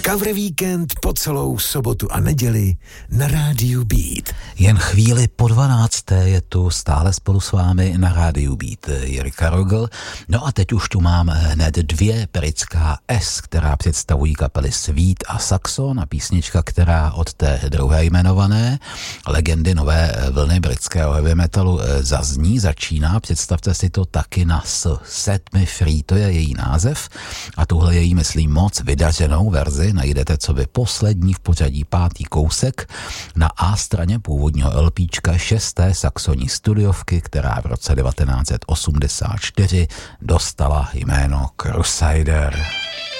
Cover Víkend po celou sobotu a neděli na rádiu Beat. Jen chvíli po 12. je tu stále spolu s vámi na rádiu Beat Jirka Rogl. No a teď už tu mám hned dvě britská S, která představují kapely Sweet a Saxon, a písnička, která od té druhé jmenované legendy nové vlny britského heavy metalu začíná. Představte si to taky na Set Me Free, to je její název, a tuhle její, myslím, moc vydařenou verzi najdete co by poslední v pořadí 5. kousek na A straně původního LPčka 6. saxonní studiovky, která v roce 1984 dostala jméno Crusader.